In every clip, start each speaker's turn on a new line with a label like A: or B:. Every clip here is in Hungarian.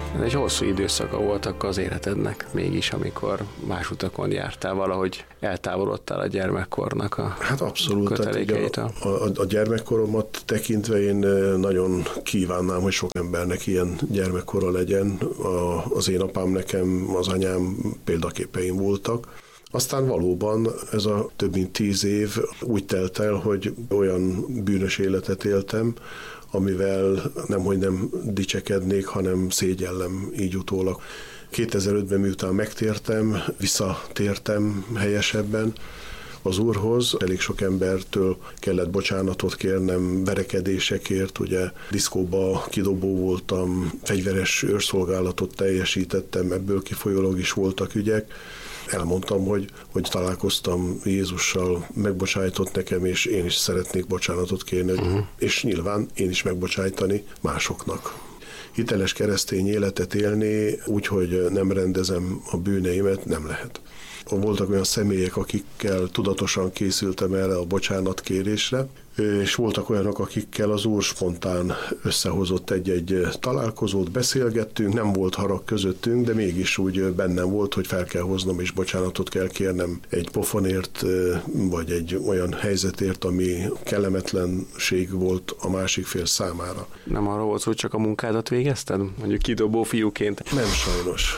A: Ez egy hosszú időszaka volt akkor az életednek mégis, amikor más utakon jártál, valahogy eltávolodtál a gyermekkornak a
B: abszolút,
A: kötelékeitől.
B: A gyermekkoromat tekintve én nagyon kívánnám, hogy sok embernek ilyen gyermekkora legyen. Az én apám nekem, az anyám példaképeim voltak. Aztán valóban ez a több mint 10 év úgy telt el, hogy olyan bűnös életet éltem, amivel nemhogy nem dicsekednék, hanem szégyellem így utólag. 2005-ben miután megtértem, visszatértem helyesebben az Úrhoz. Elég sok embertől kellett bocsánatot kérnem verekedésekért, ugye diszkóba kidobó voltam, fegyveres őrszolgálatot teljesítettem, ebből kifolyólag is voltak ügyek. Elmondtam, hogy találkoztam Jézussal, megbocsájtott nekem, és én is szeretnék bocsánatot kérni, és nyilván én is megbocsájtani másoknak. Hiteles keresztény életet élni úgy, hogy nem rendezem a bűneimet, nem lehet. Voltak olyan személyek, akikkel tudatosan készültem erre a bocsánatkérésre, és voltak olyanok, akikkel az Úr spontán összehozott egy-egy találkozót, beszélgettünk, nem volt harag közöttünk, de mégis úgy bennem volt, hogy fel kell hoznom és bocsánatot kell kérnem egy pofonért, vagy egy olyan helyzetért, ami kellemetlenség volt a másik fél számára.
A: Nem arra volt, hogy csak a munkádat végezted? Mondjuk kidobó fiúként?
B: Nem sajnos.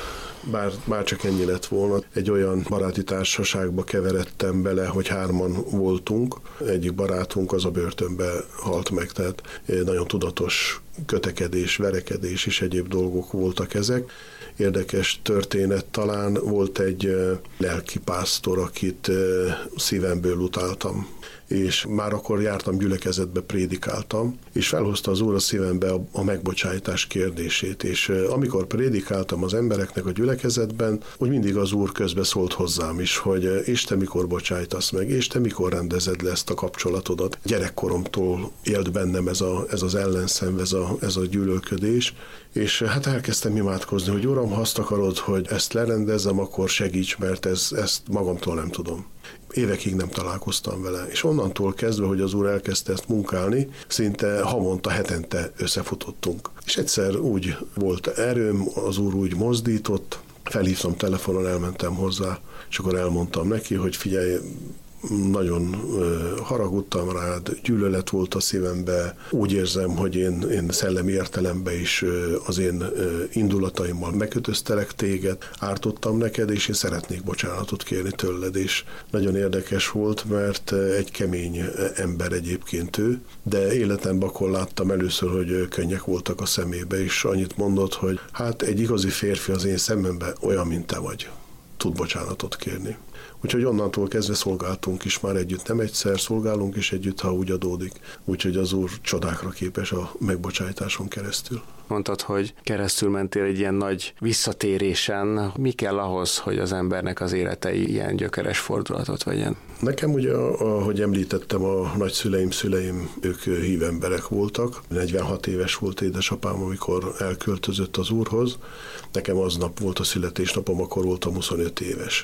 B: Bár csak ennyi lett volna. Egy olyan baráti társaságba keveredtem bele, hogy 3-an voltunk. Egyik barátunk az a börtönbe halt meg, tehát nagyon tudatos kötekedés, verekedés és egyéb dolgok voltak ezek. Érdekes történet talán volt egy lelkipásztor, akit szívemből utáltam, és már akkor jártam gyülekezetbe, prédikáltam, és felhozta az Úr a szívembe a megbocsájtás kérdését, és amikor prédikáltam az embereknek a gyülekezetben, úgy mindig az Úr közbe szólt hozzám is, hogy és te mikor bocsájtasz meg, és te mikor rendezed le ezt a kapcsolatodat. Gyerekkoromtól élt bennem ez az ellenszenv, ez a gyűlölködés, és hát elkezdtem imádkozni, hogy Uram, ha azt akarod, hogy ezt lerendezzem, akkor segíts, mert ezt magamtól nem tudom. Évekig nem találkoztam vele, és onnantól kezdve, hogy az Úr elkezdte ezt munkálni, szinte havonta, hetente összefutottunk. És egyszer úgy volt erőm, az Úr úgy mozdított, felhívtam telefonon, elmentem hozzá, és akkor elmondtam neki, hogy figyelj, nagyon haragudtam rád, gyűlölet volt a szívembe, úgy érzem, hogy én szellemi értelemben is az én indulataimmal megkötöztelek téged, ártottam neked, és én szeretnék bocsánatot kérni tőled, és nagyon érdekes volt, mert egy kemény ember egyébként ő, de életemben akkor láttam először, hogy könnyek voltak a szemébe, és annyit mondott, hogy hát egy igazi férfi az én szememben olyan, mint te vagy, tud bocsánatot kérni. Úgyhogy onnantól kezdve szolgáltunk is már együtt, nem egyszer szolgálunk is együtt, ha úgy adódik. Úgyhogy az Úr csodákra képes a megbocsájtáson keresztül.
A: Mondtad, hogy keresztül mentél egy ilyen nagy visszatérésen. Mi kell ahhoz, hogy az embernek az életei ilyen gyökeres fordulatot vegyen?
B: Nekem ugye, ahogy említettem, a nagyszüleim, ők hív emberek voltak. 46 éves volt édesapám, amikor elköltözött az Úrhoz. Nekem aznap volt a születésnapom, akkor voltam 25 éves.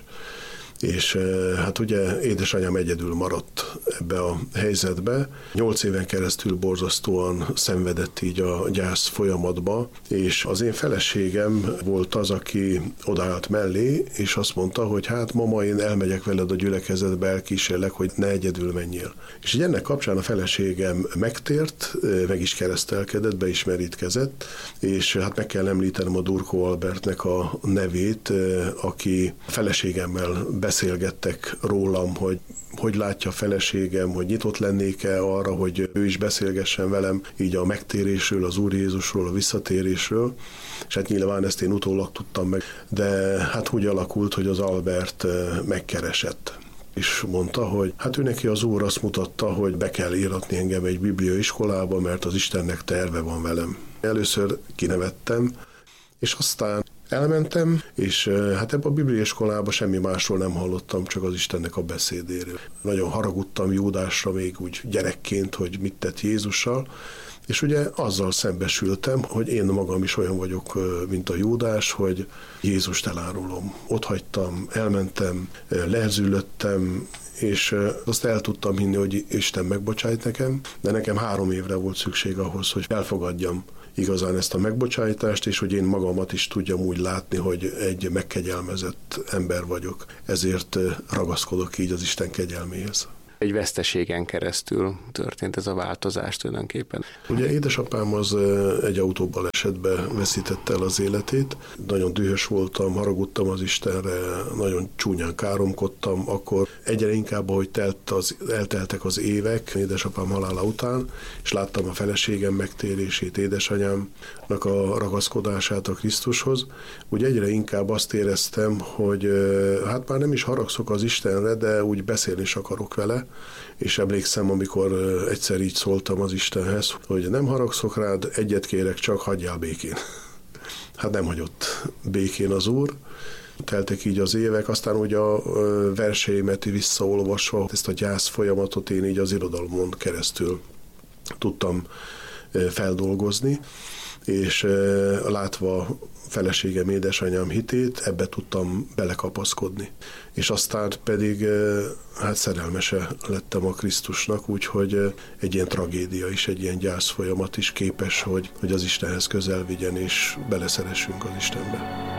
B: És hát ugye édesanyám egyedül maradt ebbe a helyzetbe. 8 éven keresztül borzasztóan szenvedett így a gyász folyamatba, és az én feleségem volt az, aki odaállt mellé, és azt mondta, hogy hát mama, én elmegyek veled a gyülekezetbe, elkísérlek, hogy ne egyedül menjél. És így ennek kapcsán a feleségem megtért, meg is keresztelkedett, beismerítkezett, és hát meg kell említenem a Durkó Albertnek a nevét, aki feleségemmel beszélgettek rólam, hogy látja a feleségem, hogy nyitott lennék-e arra, hogy ő is beszélgessen velem így a megtérésről, az Úr Jézusról, a visszatérésről, és hát nyilván ezt én utólag tudtam meg, de hát úgy alakult, hogy az Albert megkeresett, és mondta, hogy hát ő neki az Úr azt mutatta, hogy be kell íratni engem egy bibliaiskolába, mert az Istennek terve van velem. Először kinevettem, és aztán elmentem, és hát ebben a bibliaiskolába semmi másról nem hallottam, csak az Istennek a beszédéről. Nagyon haragudtam Júdásra még úgy gyerekként, hogy mit tett Jézussal, és ugye azzal szembesültem, hogy én magam is olyan vagyok, mint a Júdás, hogy Jézust elárulom. Ott hagytam, elmentem, leherzülöttem, és azt el tudtam hinni, hogy Isten megbocsájt nekem, de nekem 3 évre volt szükség ahhoz, hogy elfogadjam igazán ezt a megbocsájtást, és hogy én magamat is tudjam úgy látni, hogy egy megkegyelmezett ember vagyok. Ezért ragaszkodok így az Isten kegyelméhez.
A: Egy veszteségen keresztül történt ez a változás tulajdonképpen.
B: Ugye édesapám az egy autóbalesetben veszítette el az életét. Nagyon dühös voltam, haragudtam az Istenre, nagyon csúnyán káromkodtam. Akkor egyre inkább, ahogy elteltek az évek édesapám halála után, és láttam a feleségem megtérését, édesanyámnak a ragaszkodását a Krisztushoz, úgy egyre inkább azt éreztem, hogy hát már nem is haragszok az Istenre, de úgy beszélni is akarok vele, és emlékszem, amikor egyszer így szóltam az Istenhez, hogy nem haragszok rád, egyet kérek, csak hagyjál békén. Hát nem hagyott békén az Úr. Teltek így az évek, aztán úgy a verseimet visszaolvasva, ezt a gyász folyamatot én így az irodalmon keresztül tudtam feldolgozni, és látva feleségem, édesanyám hitét, ebbe tudtam belekapaszkodni. És aztán pedig hát szerelmese lettem a Krisztusnak, úgyhogy egy ilyen tragédia is, egy ilyen gyász folyamat is képes, hogy az Istenhez közel vigyen, és beleszeressünk az Istenbe.